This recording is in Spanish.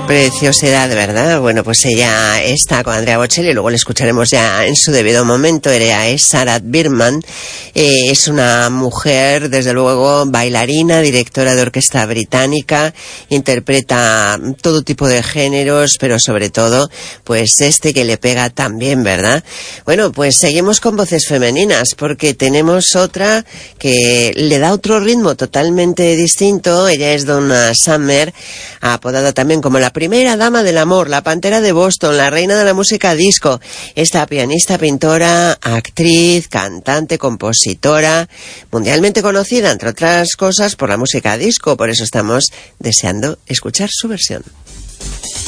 Preciosidad, ¿verdad? Bueno, pues ella está con Andrea Bocelli, luego le escucharemos ya en su debido momento. Ella es Sarah Brightman, es una mujer, desde luego, bailarina, directora de orquesta británica, interpreta todo tipo de géneros, pero sobre todo, pues que le pega tan bien, ¿verdad? Bueno, pues seguimos con voces femeninas, porque tenemos otra que le da otro ritmo totalmente distinto. Ella es Donna Summer, apodada también como la primera dama del amor, la pantera de Boston, la reina de la música disco. Esta pianista, pintora, actriz, cantante, compositora, mundialmente conocida, entre otras cosas, por la música disco. Por eso estamos deseando escuchar su versión.